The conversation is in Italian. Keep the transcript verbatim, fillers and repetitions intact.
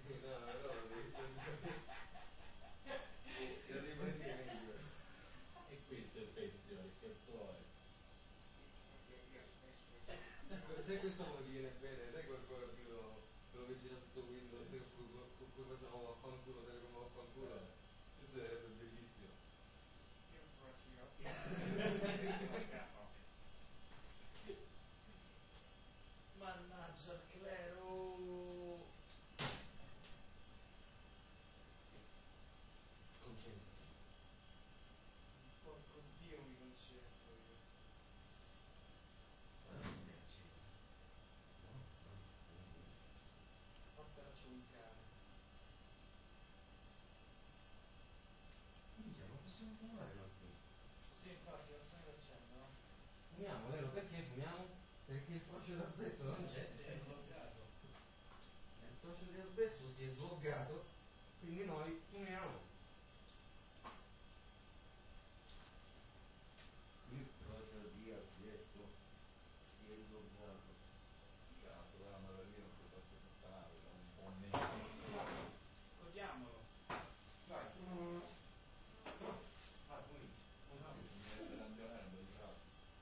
No, no, lo riprendi meglio. E questo è il pezzo, che vuoi. Se questo non viene bene, sai qualcosa più lo, lo vicino sotto Windows con cui facciamo vaffanculo, telecom vaffanculo, questo sarebbe bellissimo. Mannaggia il clero. Concentrati. Porco Dio mi concentro io. Ma non è accesa. No, no, no. Fatela ciuncare. Minchia, ma possiamo fumare noi qui? Sì, infatti, lo stai facendo, no? Fumiamo, vero? Perché fumiamo? Perché il frocio d'asbesto non c'è. Si è bloccato. Il frocio di asbesto si è sloggato, quindi noi fumiamo. Il frocio di asbesto si è sloggato. Io la programma per me non si può aspettare, un po' meno.